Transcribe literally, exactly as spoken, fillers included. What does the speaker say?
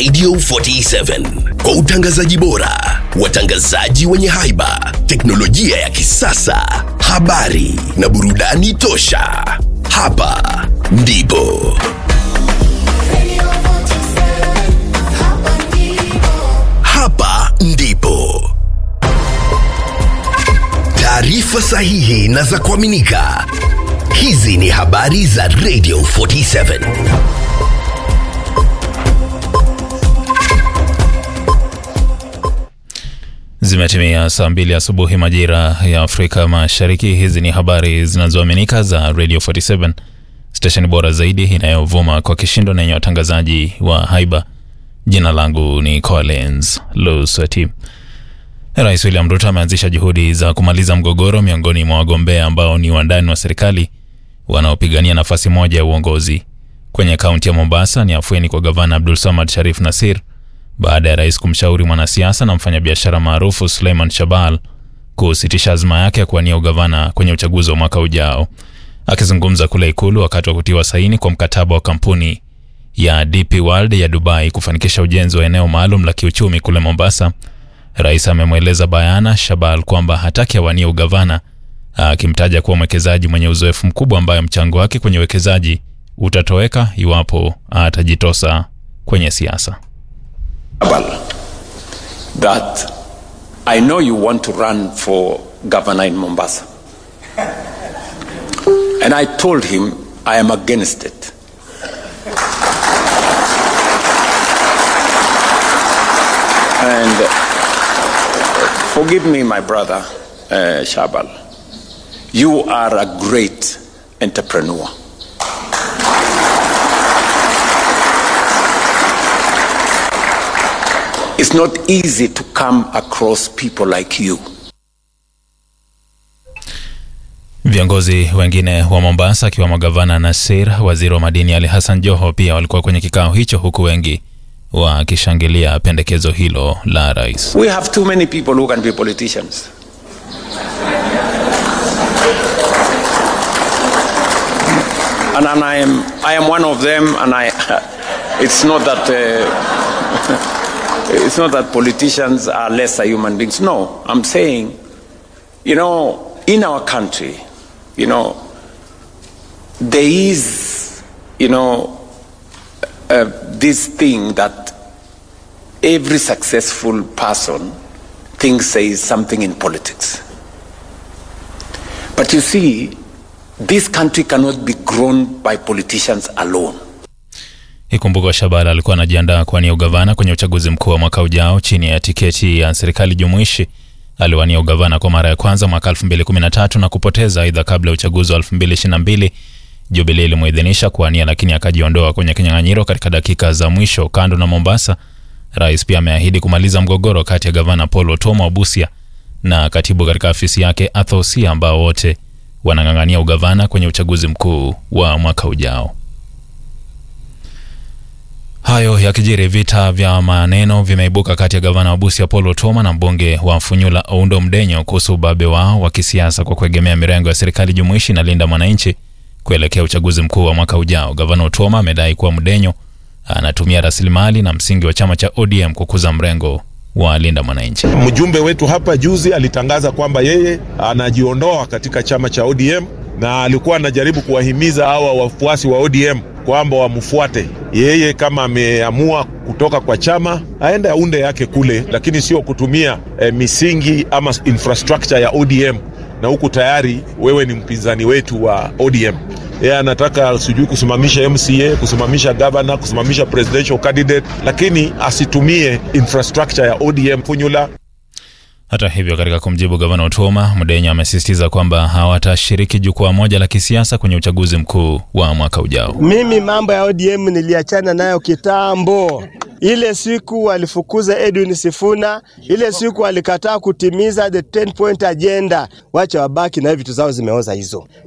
Radio forty-seven kwa utangazaji bora, watangazaji wenye haiba, teknolojia ya kisasa, habari na burudani tosha. Hapa ndipo Hapa ndipo taarifa sahihi na za kuaminika. Hizi ni habari za Radio forty-seven. Zimetimia saa mbili asubuhi majira ya Afrika Mashariki. Hizi ni habari zinazoaminika za Radio forty-seven, station bora zaidi inayovuma kwa kishindo na yenye watangazaji wa haiba. Jina langu ni Collins Lusati. Rais William Ruto ameanzisha juhudi za kumaliza mgogoro miongoni mwa wagombea ambao ni wandani wa serikali wanaopigania nafasi moja ya uongozi. Kwenye kaunti ya Mombasa ni afueni kwa gavana Abdul Samad Sharif Nasir baada ya rais kumshauri mwanasiasa na mfanyabiashara maarufu Suleiman Shabal kusitisha azma yake ya kuwania ugavana kwenye uchaguzi wa mwaka ujao. Akizungumza kule Ikulu wakati wa kutiwa saini kwa mkataba wa kampuni ya D P World ya Dubai kufanikisha ujenzi wa eneo maalum la kiuchumi kule Mombasa, rais amemweleza bayana Shabal kwamba hataki awanie ugavana, akimtaja kuwa mwekezaji mwenye uzoefu mkubwa ambaye mchango wake kwenye uwekezaji utatoweka iwapo atajitosa kwenye siasa. That I know you want to run for governor in Mombasa. And I told him I am against it. And uh, forgive me, my brother, uh, Shabal. You are a great entrepreneur. It's not easy to come across people like you. Viongozi wengine wa Mombasa akiwemo gavana Nasir, waziri wa madini Ali Hassan Joho pia walikuwa kwenye kikao hicho, huku wengi wakishangilia pendekezo hilo la rais. We have too many people who can be politicians. And, and I am I am one of them, and I it's not that uh, it's not that politicians are lesser human beings. No, I'm saying, you know, in our country, you know, there is, you know, uh, this thing that every successful person thinks there is something in politics. But you see, this country cannot be grown by politicians alone. Ikumbuka Shabala alikuwa anajiandaa kuwania ugavana kwenye uchaguzi mkuu wa mwaka ujao chini ya tiketi ya serikali jumuishi. Aliwania ugavana kwa mara ya kwanza mwaka elfu mbili kumi na tatu na kupoteza aidha kabla ya uchaguzi wa elfu mbili ishirini na mbili. Jubilee ilimuidhinisha kuwania lakini akajiondoa kwenye kinyang'anyiro katika dakika za mwisho. Kando na Mombasa, rais pia ameahidi kumaliza mgogoro kati ya gavana Paul Otuoma wa Busia na katibu katika afisi yake Arthur Osia, ambao wote wanang'ang'ania ugavana kwenye uchaguzi mkuu wa mwaka ujao. Hayo yakijiri, vita vya maneno vimeibuka kati ya gavana wa Busia Paul Otuoma na mbunge wa Funyula Oundo Mdenyo kuhusu ubabe wao wa kisiasa kwa kuegemea mirengo ya serikali jumuishi na Linda Mwananchi kuelekea uchaguzi mkuu wa mwaka ujao. Gavana Otuoma amedai kuwa Mdenyo anatumia rasilimali na msingi wa chama cha O D M kukuza mrengo wa Linda Mwananchi. Mjumbe wetu hapa juzi alitangaza kwamba yeye anajiondoa katika chama cha O D M, na alikuwa anajaribu kuwahimiza hawa wafuasi wa O D M kwamba wamfuate yeye. Kama ameamua kutoka kwa chama, aende aunde yake kule, lakini sio kutumia eh, misingi ama infrastructure ya O D M, na huku tayari wewe ni mpinzani wetu wa O D M. Yeye anataka sijui kusimamisha M C A, kusimamisha governor, kusimamisha presidential candidate, lakini asitumie infrastructure ya O D M Funyula. Hata hivyo, katika kumjibu gavana Otuoma, Mdenyo amesisitiza kwamba hawatashiriki jukwaa moja la kisiasa kwenye uchaguzi mkuu wa mwaka ujao. Mimi mambo ya O D M niliachana nayo kitambo. Ile siku walifukuza Edwin Sifuna, ile siku walikataa kutimiza the ten point agenda. Wacha wabaki na vitu zao zimeoza hizo.